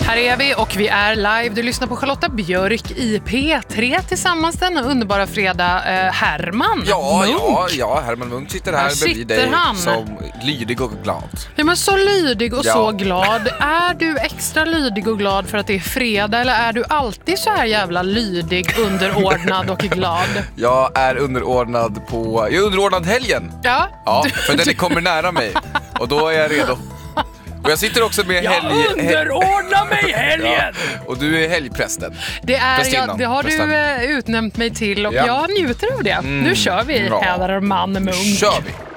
Här är vi och vi är live. Du lyssnar på Charlotta Björk i P3 tillsammans denna underbara fredag. Herman Munk. Ja, Herman Munk sitter här bredvid dig som lydig och glad. Ja, men så lydig och så glad. Är du extra lydig och glad för att det är fredag eller är du alltid så här jävla lydig, underordnad och glad? Jag är underordnad helgen. Ja, för den kommer nära mig och då är jag redo. Och jag sitter också med underordna mig helgen! Och du är helgprästen. Det har du utnämnt mig till och jag njuter av det. Nu kör vi, Herman Munk. Kör vi!